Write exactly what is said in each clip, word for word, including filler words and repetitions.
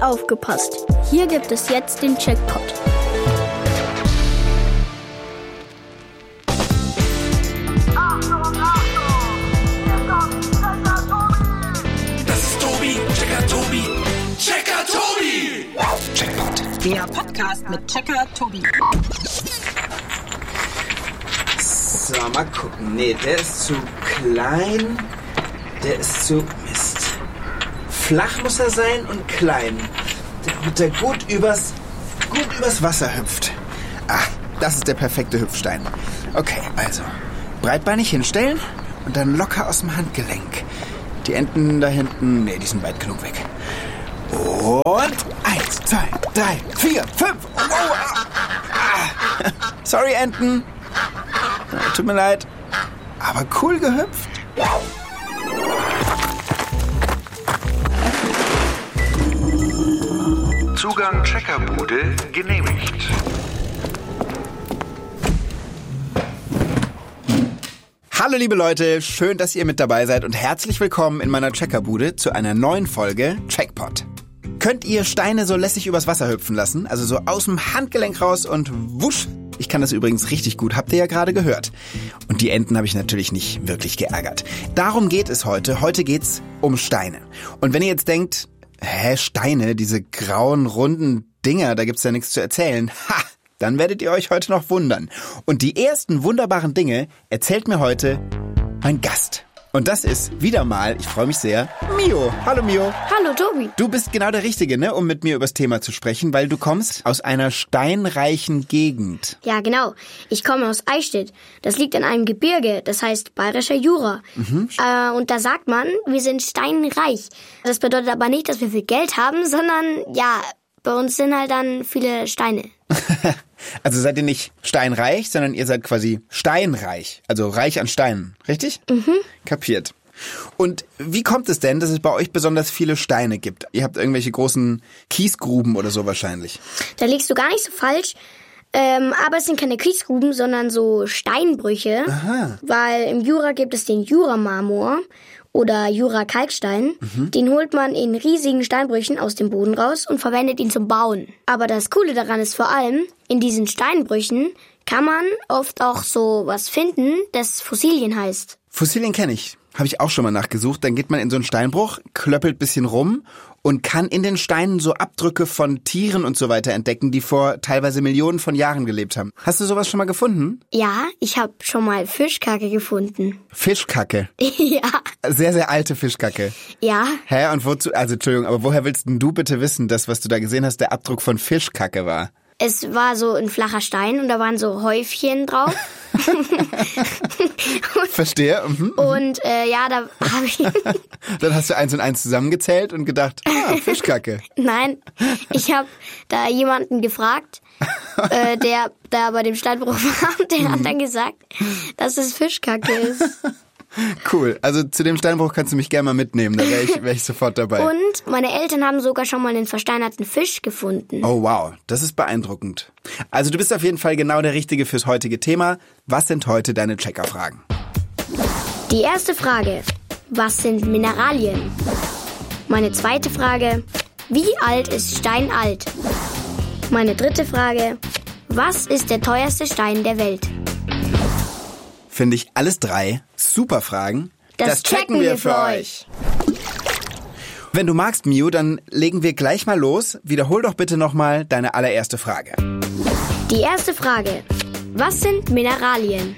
aufgepasst. Hier gibt es jetzt den Checkpot. Das ist Tobi, Checker Tobi, Checker Tobi. Checkpot. Der Podcast mit Checker Tobi. So, mal gucken. Nee, der ist zu klein. Der ist zu... Mist. Flach muss er sein und klein. Damit er gut übers, gut übers Wasser hüpft. Ah, das ist der perfekte Hüpfstein. Okay, also. Breitbeinig hinstellen und dann locker aus dem Handgelenk. Die Enten da hinten, nee, die sind weit genug weg. Und eins, zwei, drei, vier, fünf. Oh, ah, ah. Sorry, Enten. Tut mir leid. Aber cool gehüpft. Zugang Checkerbude genehmigt. Hallo liebe Leute, schön, dass ihr mit dabei seid und herzlich willkommen in meiner Checkerbude zu einer neuen Folge Checkpot. Könnt ihr Steine so lässig übers Wasser hüpfen lassen? Also so aus dem Handgelenk raus und wusch. Ich kann das übrigens richtig gut, habt ihr ja gerade gehört. Und die Enten habe ich natürlich nicht wirklich geärgert. Darum geht es heute. Heute geht's um Steine. Und wenn ihr jetzt denkt, hä, Steine, diese grauen, runden Dinger, da gibt's ja nichts zu erzählen. Ha! Dann werdet ihr euch heute noch wundern. Und die ersten wunderbaren Dinge erzählt mir heute mein Gast. Und das ist wieder mal, ich freue mich sehr, Mio. Hallo Mio. Hallo Tobi. Du bist genau der Richtige, ne, um mit mir über das Thema zu sprechen, weil du kommst aus einer steinreichen Gegend. Ja, genau. Ich komme aus Eichstätt. Das liegt in einem Gebirge, das heißt Bayerischer Jura. Mhm. Äh, und da sagt man, wir sind steinreich. Das bedeutet aber nicht, dass wir viel Geld haben, sondern, ja, bei uns sind halt dann viele Steine. Also seid ihr nicht steinreich, sondern ihr seid quasi steinreich. Also reich an Steinen, richtig? Mhm. Kapiert. Und wie kommt es denn, dass es bei euch besonders viele Steine gibt? Ihr habt irgendwelche großen Kiesgruben oder so wahrscheinlich. Da liegst du gar nicht so falsch. Ähm, aber es sind keine Kiesgruben, sondern so Steinbrüche. Aha. Weil im Jura gibt es den Juramarmor oder Jura-Kalkstein. Mhm. Den holt man in riesigen Steinbrüchen aus dem Boden raus und verwendet ihn zum Bauen. Aber das Coole daran ist vor allem, in diesen Steinbrüchen kann man oft auch so was finden, das Fossilien heißt. Fossilien kenne ich. Habe ich auch schon mal nachgesucht. Dann geht man in so einen Steinbruch, klöppelt bisschen rum und kann in den Steinen so Abdrücke von Tieren und so weiter entdecken, die vor teilweise Millionen von Jahren gelebt haben. Hast du sowas schon mal gefunden? Ja, ich habe schon mal Fischkacke gefunden. Fischkacke? Ja. Sehr, sehr alte Fischkacke. Ja. Hä, und wozu, also Entschuldigung, aber woher willst denn du bitte wissen, dass was du da gesehen hast, der Abdruck von Fischkacke war? Es war so ein flacher Stein und da waren so Häufchen drauf. Verstehe. Mhm. Und äh, ja, da habe ich... Dann hast du eins und eins zusammengezählt und gedacht, ah, Fischkacke. Nein, ich habe da jemanden gefragt, äh, der da bei dem Steinbruch war. Der hat dann gesagt, dass es Fischkacke ist. Cool, also zu dem Steinbruch kannst du mich gerne mal mitnehmen, da wäre ich, wär ich sofort dabei. Und meine Eltern haben sogar schon mal einen versteinerten Fisch gefunden. Oh wow, das ist beeindruckend. Also du bist auf jeden Fall genau der Richtige fürs heutige Thema. Was sind heute deine Checkerfragen? Die erste Frage, was sind Mineralien? Meine zweite Frage, wie alt ist Stein alt? Meine dritte Frage, was ist der teuerste Stein der Welt? Finde ich alles drei super Fragen. Das, das checken, checken wir für euch. Wenn du magst, Mio, dann legen wir gleich mal los. Wiederhol doch bitte nochmal deine allererste Frage. Die erste Frage. Was sind Mineralien?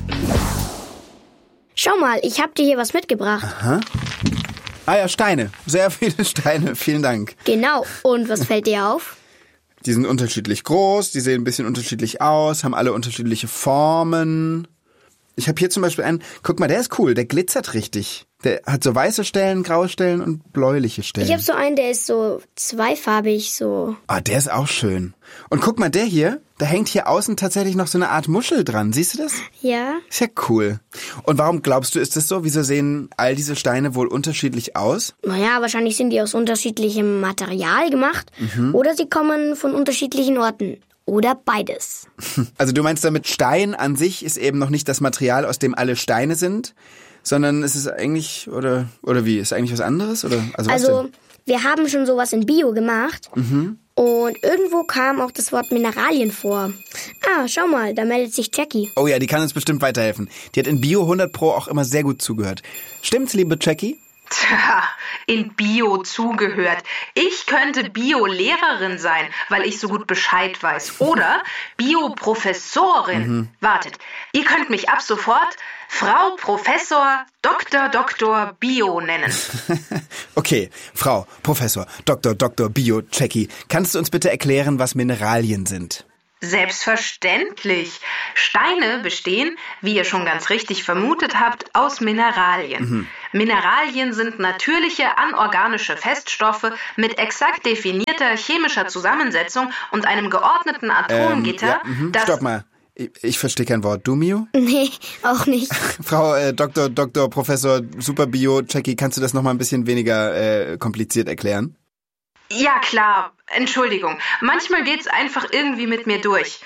Schau mal, ich habe dir hier was mitgebracht. Aha. Ah ja, Steine. Sehr viele Steine. Vielen Dank. Genau. Und was fällt dir auf? Die sind unterschiedlich groß, die sehen ein bisschen unterschiedlich aus, haben alle unterschiedliche Formen. Ich habe hier zum Beispiel einen, guck mal, der ist cool, der glitzert richtig. Der hat so weiße Stellen, graue Stellen und bläuliche Stellen. Ich habe so einen, der ist so zweifarbig, so. Ah, der ist auch schön. Und guck mal, der hier, da hängt hier außen tatsächlich noch so eine Art Muschel dran. Siehst du das? Ja. Ist ja cool. Und warum glaubst du, ist das so? Wieso sehen all diese Steine wohl unterschiedlich aus? Naja, wahrscheinlich sind die aus unterschiedlichem Material gemacht. Mhm. Oder sie kommen von unterschiedlichen Orten. Oder beides. Also du meinst damit, Stein an sich ist eben noch nicht das Material, aus dem alle Steine sind, sondern es ist eigentlich, oder oder wie, ist eigentlich was anderes? Oder also, also wir haben schon sowas in Bio gemacht. Mhm. Und irgendwo kam auch das Wort Mineralien vor. Ah, schau mal, da meldet sich Jackie. Oh ja, die kann uns bestimmt weiterhelfen. Die hat in Bio hundert Pro auch immer sehr gut zugehört. Stimmt's, liebe Jackie? Tja, in Bio zugehört. Ich könnte Bio-Lehrerin sein, weil ich so gut Bescheid weiß. Oder Bio-Professorin. Mhm. Wartet, ihr könnt mich ab sofort Frau Professor Doktor Doktor Bio nennen. Okay, Frau Professor Doktor Doktor Bio Jackie, kannst du uns bitte erklären, was Mineralien sind? Selbstverständlich. Steine bestehen, wie ihr schon ganz richtig vermutet habt, aus Mineralien. Mhm. Mineralien sind natürliche anorganische Feststoffe mit exakt definierter chemischer Zusammensetzung und einem geordneten Atomgitter, ähm, ja, mhm. das... Stopp mal. Ich, ich verstehe kein Wort. Du, Mio? Nee, auch nicht. Frau äh, Doktor Doktor Professor Super Bio Jackie, kannst du das noch mal ein bisschen weniger äh, kompliziert erklären? Ja, klar. Entschuldigung. Manchmal geht's einfach irgendwie mit mir durch.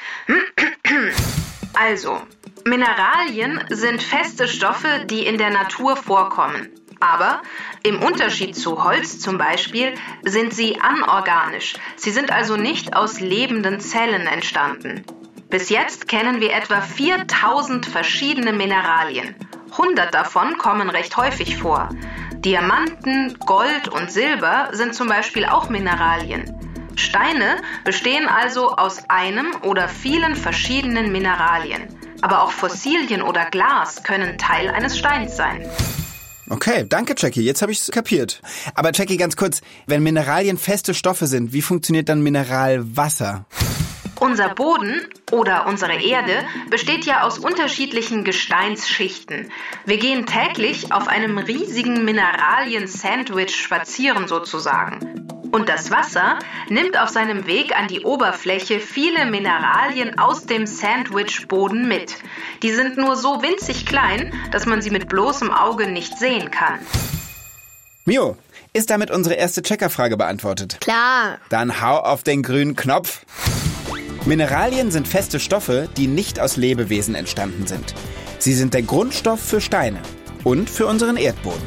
Also, Mineralien sind feste Stoffe, die in der Natur vorkommen. Aber im Unterschied zu Holz zum Beispiel sind sie anorganisch. Sie sind also nicht aus lebenden Zellen entstanden. Bis jetzt kennen wir etwa viertausend verschiedene Mineralien. hundert davon kommen recht häufig vor. Diamanten, Gold und Silber sind zum Beispiel auch Mineralien. Steine bestehen also aus einem oder vielen verschiedenen Mineralien. Aber auch Fossilien oder Glas können Teil eines Steins sein. Okay, danke Jackie, jetzt habe ich es kapiert. Aber Jackie, ganz kurz, wenn Mineralien feste Stoffe sind, wie funktioniert dann Mineralwasser? Unser Boden oder unsere Erde besteht ja aus unterschiedlichen Gesteinsschichten. Wir gehen täglich auf einem riesigen Mineralien-Sandwich spazieren sozusagen. Und das Wasser nimmt auf seinem Weg an die Oberfläche viele Mineralien aus dem Sandwich-Boden mit. Die sind nur so winzig klein, dass man sie mit bloßem Auge nicht sehen kann. Mio, ist damit unsere erste Checkerfrage beantwortet? Klar. Dann hau auf den grünen Knopf. Mineralien sind feste Stoffe, die nicht aus Lebewesen entstanden sind. Sie sind der Grundstoff für Steine und für unseren Erdboden.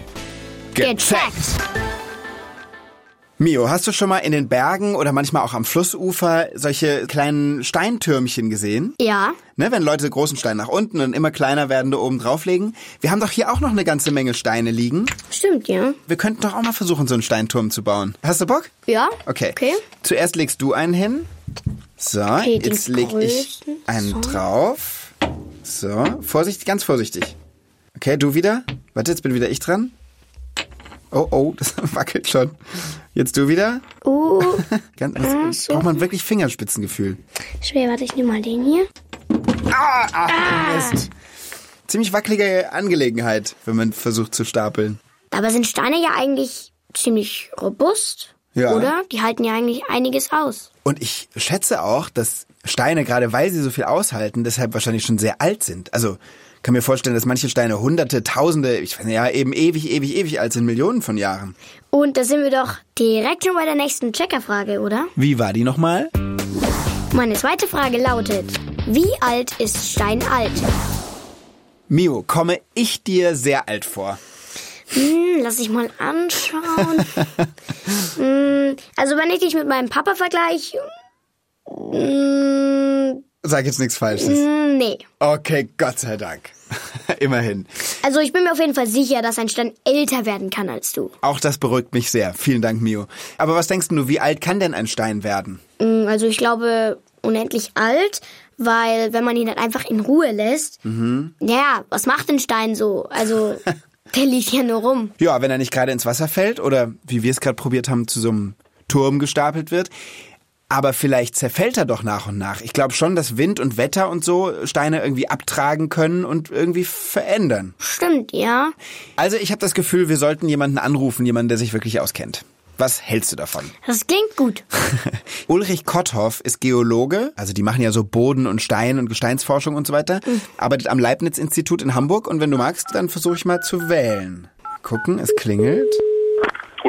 Gecheckt! Mio, hast du schon mal in den Bergen oder manchmal auch am Flussufer solche kleinen Steintürmchen gesehen? Ja. Ne, wenn Leute großen Stein nach unten und immer kleiner werdende oben drauflegen. Wir haben doch hier auch noch eine ganze Menge Steine liegen. Stimmt, ja. Wir könnten doch auch mal versuchen, so einen Steinturm zu bauen. Hast du Bock? Ja. Okay. Okay. Zuerst legst du einen hin. So, okay, jetzt leg ich einen so. drauf. So, vorsichtig, ganz vorsichtig. Okay, du wieder. Warte, jetzt bin wieder ich dran. Oh, oh, das wackelt schon. Jetzt du wieder. Uh. Ganz, ah, so. Braucht man wirklich Fingerspitzengefühl. Schwer, warte, ich nehme mal den hier. Ah, ah, ah. Mist. Ziemlich wackelige Angelegenheit, wenn man versucht zu stapeln. Dabei sind Steine ja eigentlich ziemlich robust. Ja. Oder? Die halten ja eigentlich einiges aus. Und ich schätze auch, dass Steine, gerade weil sie so viel aushalten, deshalb wahrscheinlich schon sehr alt sind. Also kann mir vorstellen, dass manche Steine hunderte, tausende, ich weiß nicht, ja, eben ewig, ewig, ewig alt sind, Millionen von Jahren. Und da sind wir doch direkt schon bei der nächsten Checkerfrage, oder? Wie war die nochmal? Meine zweite Frage lautet, wie alt ist Stein alt? Mio, komme ich dir sehr alt vor? Hm, lass ich mal anschauen. hm, also wenn ich dich mit meinem Papa vergleiche... Hm, Sag jetzt nichts Falsches. Nee. Okay, Gott sei Dank. Immerhin. Also ich bin mir auf jeden Fall sicher, dass ein Stein älter werden kann als du. Auch das beruhigt mich sehr. Vielen Dank, Mio. Aber was denkst du, wie alt kann denn ein Stein werden? Also ich glaube, unendlich alt, weil wenn man ihn dann einfach in Ruhe lässt, mhm. ja, was macht ein Stein so? Also der liegt ja nur rum. Ja, wenn er nicht gerade ins Wasser fällt oder, wie wir es gerade probiert haben, zu so einem Turm gestapelt wird. Aber vielleicht zerfällt er doch nach und nach. Ich glaube schon, dass Wind und Wetter und so Steine irgendwie abtragen können und irgendwie verändern. Stimmt, ja. Also ich habe das Gefühl, wir sollten jemanden anrufen, jemanden, der sich wirklich auskennt. Was hältst du davon? Das klingt gut. Ulrich Kotthoff ist Geologe, also die machen ja so Boden- und Stein- und Gesteinsforschung und so weiter, mhm. arbeitet am Leibniz-Institut in Hamburg und wenn du magst, dann versuche ich mal zu wählen. Gucken, es klingelt. Ulrich Kotthoff.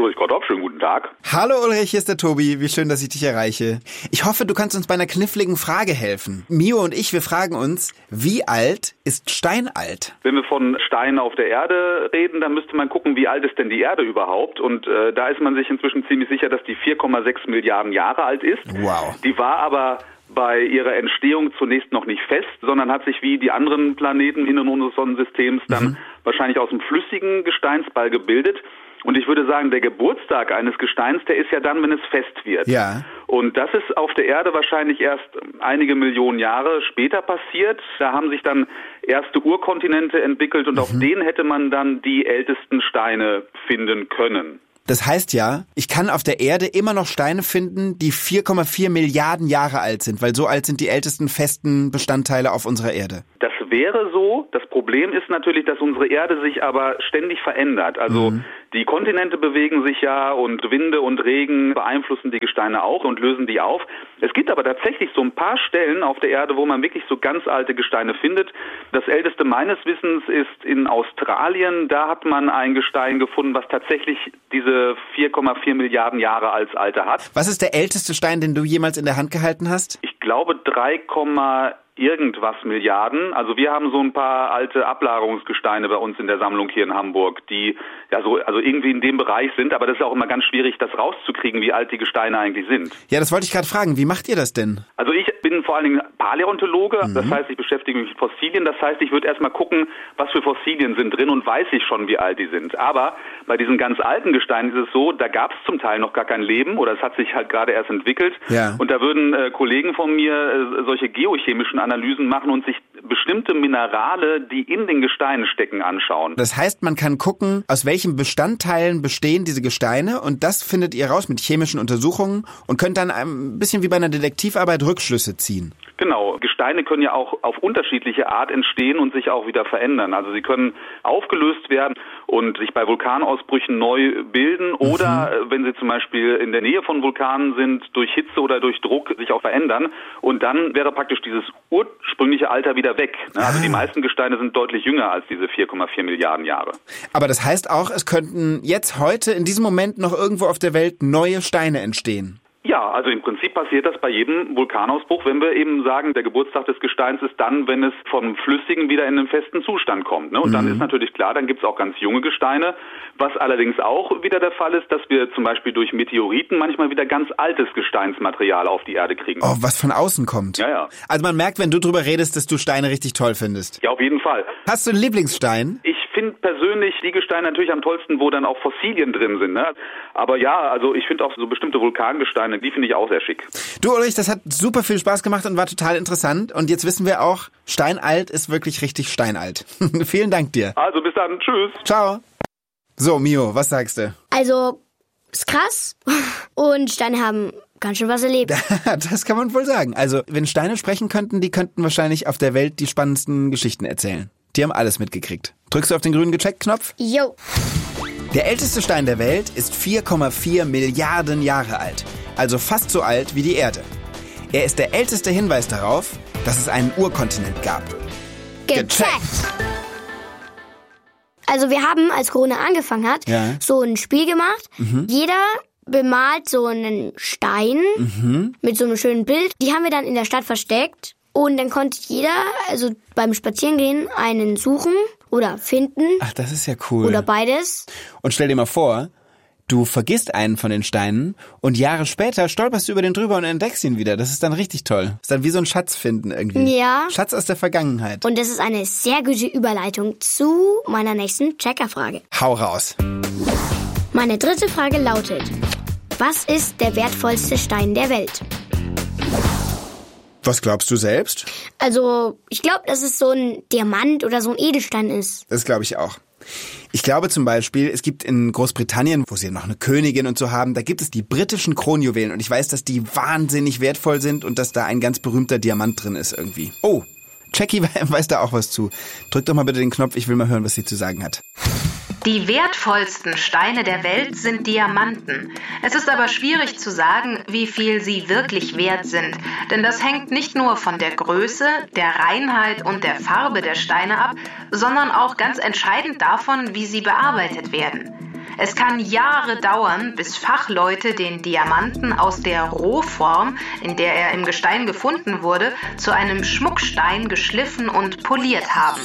schönen guten Tag. Hallo Ulrich, hier ist der Tobi. Wie schön, dass ich dich erreiche. Ich hoffe, du kannst uns bei einer kniffligen Frage helfen. Mio und ich, wir fragen uns, wie alt ist Stein alt? Wenn wir von Steinen auf der Erde reden, dann müsste man gucken, wie alt ist denn die Erde überhaupt? Und äh, da ist man sich inzwischen ziemlich sicher, dass die vier Komma sechs Milliarden Jahre alt ist. Wow. Die war aber bei ihrer Entstehung zunächst noch nicht fest, sondern hat sich wie die anderen Planeten innen unseres Sonnensystems dann mhm. wahrscheinlich aus einem flüssigen Gesteinsball gebildet. Und ich würde sagen, der Geburtstag eines Gesteins, der ist ja dann, wenn es fest wird. Ja. Und das ist auf der Erde wahrscheinlich erst einige Millionen Jahre später passiert. Da haben sich dann erste Urkontinente entwickelt und mhm. auf denen hätte man dann die ältesten Steine finden können. Das heißt ja, ich kann auf der Erde immer noch Steine finden, die vier Komma vier Milliarden Jahre alt sind, weil so alt sind die ältesten festen Bestandteile auf unserer Erde. Das wäre so. Das Problem ist natürlich, dass unsere Erde sich aber ständig verändert. Also mhm. die Kontinente bewegen sich ja und Winde und Regen beeinflussen die Gesteine auch und lösen die auf. Es gibt aber tatsächlich so ein paar Stellen auf der Erde, wo man wirklich so ganz alte Gesteine findet. Das älteste meines Wissens ist in Australien. Da hat man ein Gestein gefunden, was tatsächlich diese vier Komma vier Milliarden Jahre als Alter hat. Was ist der älteste Stein, den du jemals in der Hand gehalten hast? Ich glaube drei, irgendwas Milliarden. Also wir haben so ein paar alte Ablagerungsgesteine bei uns in der Sammlung hier in Hamburg, die ja so also irgendwie in dem Bereich sind, aber das ist auch immer ganz schwierig, das rauszukriegen, wie alt die Gesteine eigentlich sind. Ja, das wollte ich gerade fragen. Wie macht ihr das denn? Also ich bin vor allen Dingen Paläontologe, mhm. das heißt, ich beschäftige mich mit Fossilien, das heißt, ich würde erstmal gucken, was für Fossilien sind drin und weiß ich schon, wie alt die sind. Aber bei diesen ganz alten Gesteinen ist es so, da gab es zum Teil noch gar kein Leben oder es hat sich halt gerade erst entwickelt. Ja. Und da würden äh, Kollegen von mir äh, solche geochemischen Analysen machen und sich bestimmte Minerale, die in den Gesteinen stecken, anschauen. Das heißt, man kann gucken, aus welchen Bestandteilen bestehen diese Gesteine und das findet ihr raus mit chemischen Untersuchungen und könnt dann ein bisschen wie bei einer Detektivarbeit Rückschlüsse ziehen. Genau. Gesteine können ja auch auf unterschiedliche Art entstehen und sich auch wieder verändern. Also sie können aufgelöst werden und sich bei Vulkanausbrüchen neu bilden oder, mhm. wenn sie zum Beispiel in der Nähe von Vulkanen sind, durch Hitze oder durch Druck sich auch verändern. Und dann wäre praktisch dieses ursprüngliche Alter wieder weg. Also ah. die meisten Gesteine sind deutlich jünger als diese vier Komma vier Milliarden Jahre. Aber das heißt auch, es könnten jetzt heute in diesem Moment noch irgendwo auf der Welt neue Steine entstehen. Ja, also im Prinzip passiert das bei jedem Vulkanausbruch, wenn wir eben sagen, der Geburtstag des Gesteins ist dann, wenn es vom Flüssigen wieder in einen festen Zustand kommt. Ne? Und mhm. dann ist natürlich klar, dann gibt es auch ganz junge Gesteine. Was allerdings auch wieder der Fall ist, dass wir zum Beispiel durch Meteoriten manchmal wieder ganz altes Gesteinsmaterial auf die Erde kriegen. Oh, was von außen kommt. Ja, ja. Also man merkt, wenn du drüber redest, dass du Steine richtig toll findest. Ja, auf jeden Fall. Hast du einen Lieblingsstein? Ich finde persönlich die Gesteine natürlich am tollsten, wo dann auch Fossilien drin sind. Ne? Aber ja, also ich finde auch so bestimmte Vulkangesteine, die finde ich auch sehr schick. Du Ulrich, das hat super viel Spaß gemacht und war total interessant. Und jetzt wissen wir auch, steinalt ist wirklich richtig steinalt. Vielen Dank dir. Also bis dann, tschüss. Ciao. So, Mio, was sagst du? Also, ist krass. Und Steine haben ganz schön was erlebt. Das kann man wohl sagen. Also, wenn Steine sprechen könnten, die könnten wahrscheinlich auf der Welt die spannendsten Geschichten erzählen. Die haben alles mitgekriegt. Drückst du auf den grünen Gecheckt-Knopf? Jo. Der älteste Stein der Welt ist vier Komma vier Milliarden Jahre alt. Also fast so alt wie die Erde. Er ist der älteste Hinweis darauf, dass es einen Urkontinent gab. Gecheckt! Also wir haben, als Corona angefangen hat, ja. so ein Spiel gemacht. Mhm. Jeder bemalt so einen Stein mhm. mit so einem schönen Bild. Die haben wir dann in der Stadt versteckt. Und dann konnte jeder, also beim Spazierengehen, einen suchen oder finden. Ach, das ist ja cool. Oder beides. Und stell dir mal vor, du vergisst einen von den Steinen und Jahre später stolperst du über den drüber und entdeckst ihn wieder. Das ist dann richtig toll. Das ist dann wie so ein Schatz finden irgendwie. Ja. Schatz aus der Vergangenheit. Und das ist eine sehr gute Überleitung zu meiner nächsten Checkerfrage. Hau raus. Meine dritte Frage lautet: Was ist der wertvollste Stein der Welt? Was glaubst du selbst? Also, ich glaube, dass es so ein Diamant oder so ein Edelstein ist. Das glaube ich auch. Ich glaube zum Beispiel, es gibt in Großbritannien, wo sie noch eine Königin und so haben, da gibt es die britischen Kronjuwelen. Und ich weiß, dass die wahnsinnig wertvoll sind und dass da ein ganz berühmter Diamant drin ist irgendwie. Oh, Jackie weiß da auch was zu. Drück doch mal bitte den Knopf, ich will mal hören, was sie zu sagen hat. Die wertvollsten Steine der Welt sind Diamanten. Es ist aber schwierig zu sagen, wie viel sie wirklich wert sind, denn das hängt nicht nur von der Größe, der Reinheit und der Farbe der Steine ab, sondern auch ganz entscheidend davon, wie sie bearbeitet werden. Es kann Jahre dauern, bis Fachleute den Diamanten aus der Rohform, in der er im Gestein gefunden wurde, zu einem Schmuckstein geschliffen und poliert haben.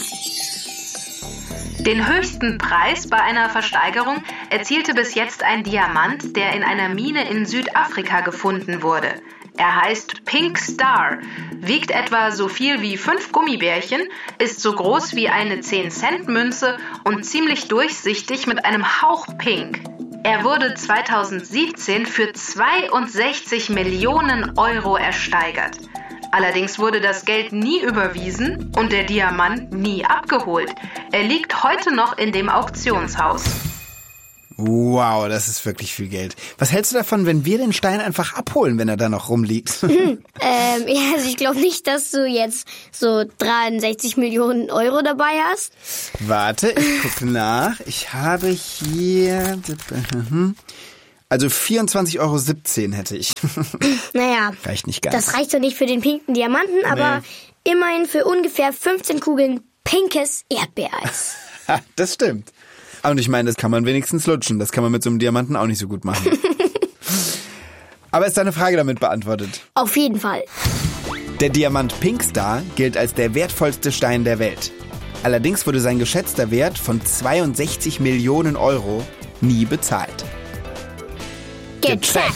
Den höchsten Preis bei einer Versteigerung erzielte bis jetzt ein Diamant, der in einer Mine in Südafrika gefunden wurde. Er heißt Pink Star, wiegt etwa so viel wie fünf Gummibärchen, ist so groß wie eine zehn-Cent-Münze und ziemlich durchsichtig mit einem Hauch pink. Er wurde zweitausendsiebzehn für zweiundsechzig Millionen Euro ersteigert. Allerdings wurde das Geld nie überwiesen und der Diamant nie abgeholt. Er liegt heute noch in dem Auktionshaus. Wow, das ist wirklich viel Geld. Was hältst du davon, wenn wir den Stein einfach abholen, wenn er da noch rumliegt? ähm, ja, also ich glaube nicht, dass du jetzt so dreiundsechzig Millionen Euro dabei hast. Warte, ich gucke nach. Ich habe hier... Also vierundzwanzig Euro siebzehn hätte ich. Naja, reicht nicht ganz. Das reicht doch nicht für den pinken Diamanten, aber nee. Immerhin für ungefähr fünfzehn Kugeln pinkes Erdbeereis. Das stimmt. Und ich meine, das kann man wenigstens lutschen. Das kann man mit so einem Diamanten auch nicht so gut machen. Aber ist deine Frage damit beantwortet? Auf jeden Fall. Der Diamant Pink Star gilt als der wertvollste Stein der Welt. Allerdings wurde sein geschätzter Wert von zweiundsechzig Millionen Euro nie bezahlt. Gecheckt.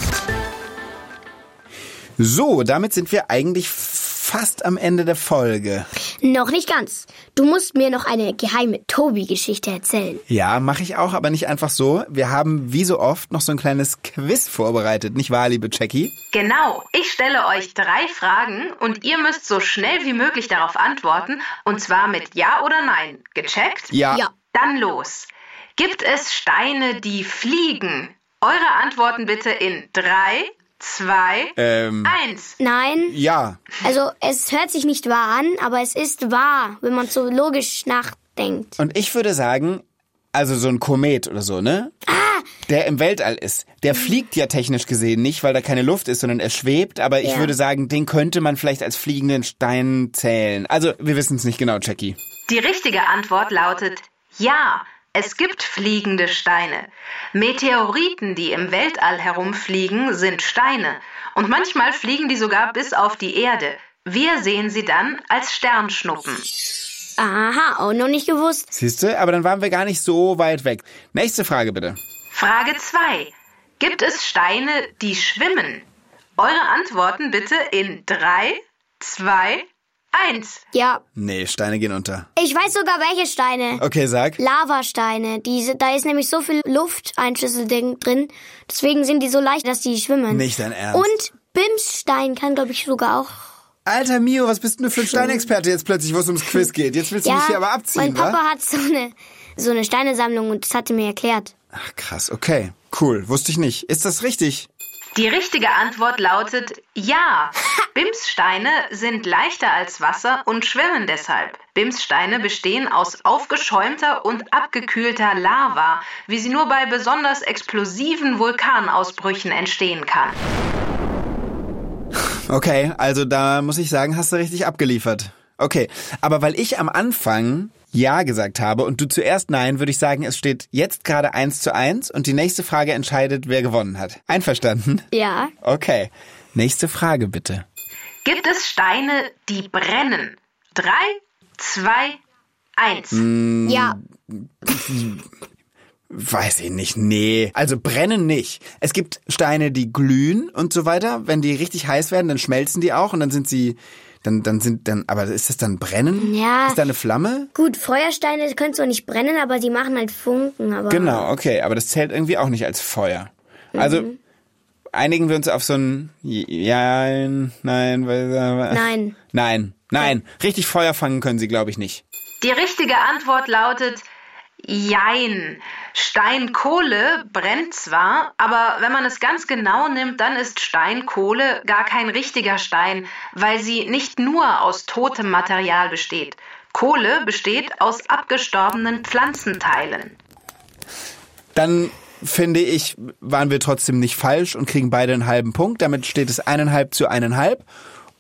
So, damit sind wir eigentlich fast am Ende der Folge. Noch nicht ganz. Du musst mir noch eine geheime Tobi-Geschichte erzählen. Ja, mache ich auch, aber nicht einfach so. Wir haben wie so oft noch so ein kleines Quiz vorbereitet, nicht wahr, liebe Jackie? Genau. Ich stelle euch drei Fragen und ihr müsst so schnell wie möglich darauf antworten, und zwar mit Ja oder Nein. Gecheckt? Ja. Ja. Dann los. Gibt es Steine, die fliegen? Eure Antworten bitte in drei, zwei, ähm, eins. Nein. Ja. Also es hört sich nicht wahr an, aber es ist wahr, wenn man so logisch nachdenkt. Und ich würde sagen, also so ein Komet oder so, ne? Ah! Der im Weltall ist. Der fliegt ja technisch gesehen nicht, weil da keine Luft ist, sondern er schwebt. Aber ich Ja. würde sagen, den könnte man vielleicht als fliegenden Stein zählen. Also, wir wissen es nicht genau, Jackie. Die richtige Antwort lautet Ja. Es gibt fliegende Steine. Meteoriten, die im Weltall herumfliegen, sind Steine. Und manchmal fliegen die sogar bis auf die Erde. Wir sehen sie dann als Sternschnuppen. Aha, auch noch nicht gewusst. Siehst du? Aber dann waren wir gar nicht so weit weg. Nächste Frage bitte. Frage zwei. Gibt es Steine, die schwimmen? Eure Antworten bitte in drei, zwei, eins. Ja, Nee, Steine gehen unter. ich weiß sogar welche Steine. Okay, sag. Lavasteine. Diese, da ist nämlich so viel Lufteinschlüsse drin. Deswegen sind die so leicht, dass die schwimmen. Nicht dein Ernst. Und Bimsstein kann, glaube ich, sogar auch. Alter Mio, was bist denn du für ein Steinexperte jetzt plötzlich, wo es ums Quiz geht? Jetzt willst du mich hier aber abziehen, mein Papa wa? hat so eine, so eine Steinesammlung und das hat er mir erklärt. Ach krass, okay. Cool, wusste ich nicht. Ist das richtig? Die richtige Antwort lautet Ja. Bimssteine sind leichter als Wasser und schwimmen deshalb. Bimssteine bestehen aus aufgeschäumter und abgekühlter Lava, wie sie nur bei besonders explosiven Vulkanausbrüchen entstehen kann. Okay, also da muss ich sagen, hast du richtig abgeliefert. Okay, aber weil ich am Anfang Ja gesagt habe und du zuerst Nein, würde ich sagen, es steht jetzt gerade eins zu eins und die nächste Frage entscheidet, wer gewonnen hat. Einverstanden? Ja. Okay, nächste Frage bitte. Gibt es Steine, die brennen? Drei, zwei, eins. Ja. Weiß ich nicht, nee. Also brennen nicht. Es gibt Steine, die glühen und so weiter. Wenn die richtig heiß werden, dann schmelzen die auch und dann sind sie, dann, dann sind, dann, aber ist das dann brennen? Ja. Ist da eine Flamme? Gut, Feuersteine können zwar nicht brennen, aber die machen halt Funken. Aber Genau, okay, aber das zählt irgendwie auch nicht als Feuer. Also einigen wir uns auf so ein Ja, nein, nein, Nein. nein, nein. Richtig Feuer fangen können sie, glaube ich, nicht. Die richtige Antwort lautet Jein. Steinkohle brennt zwar, aber wenn man es ganz genau nimmt, dann ist Steinkohle gar kein richtiger Stein, weil sie nicht nur aus totem Material besteht. Kohle besteht aus abgestorbenen Pflanzenteilen. Dann finde ich, waren wir trotzdem nicht falsch und kriegen beide einen halben Punkt. Damit steht es eineinhalb zu eineinhalb.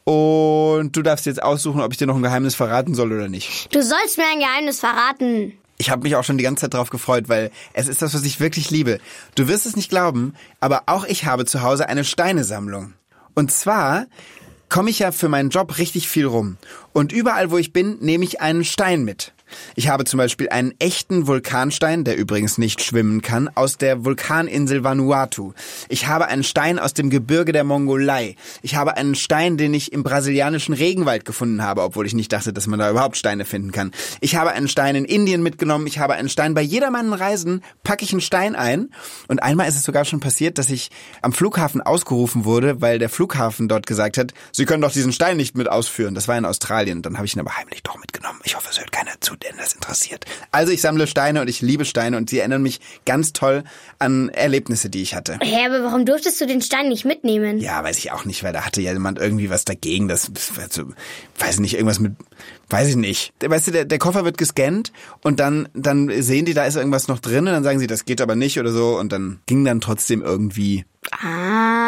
Und du darfst jetzt aussuchen, ob ich dir noch ein Geheimnis verraten soll oder nicht. Du sollst mir ein Geheimnis verraten. Ich habe mich auch schon die ganze Zeit drauf gefreut, weil es ist das, was ich wirklich liebe. Du wirst es nicht glauben, aber auch ich habe zu Hause eine Steinesammlung. Und zwar komme ich ja für meinen Job richtig viel rum. Und überall, wo ich bin, nehme ich einen Stein mit. Ich habe zum Beispiel einen echten Vulkanstein, der übrigens nicht schwimmen kann, aus der Vulkaninsel Vanuatu. Ich habe einen Stein aus dem Gebirge der Mongolei. Ich habe einen Stein, den ich im brasilianischen Regenwald gefunden habe, obwohl ich nicht dachte, dass man da überhaupt Steine finden kann. Ich habe einen Stein in Indien mitgenommen. Ich habe einen Stein. Bei jeder meiner Reisen packe ich einen Stein ein. Und einmal ist es sogar schon passiert, dass ich am Flughafen ausgerufen wurde, weil der Flughafen dort gesagt hat, Sie können doch diesen Stein nicht mit ausführen. Das war in Australien. Dann habe ich ihn aber heimlich doch mitgenommen. Ich hoffe, es hört keiner zu, denn das interessiert. Also ich sammle Steine und ich liebe Steine und sie erinnern mich ganz toll an Erlebnisse, die ich hatte. Hä, aber warum durftest du den Stein nicht mitnehmen? Ja, weiß ich auch nicht, weil da hatte ja jemand irgendwie was dagegen. Das, also, weiß ich nicht, irgendwas mit, weiß ich nicht. Weißt du, der, der Koffer wird gescannt und dann, dann sehen die, da ist irgendwas noch drin und dann sagen sie, das geht aber nicht oder so und dann ging dann trotzdem irgendwie. Ah.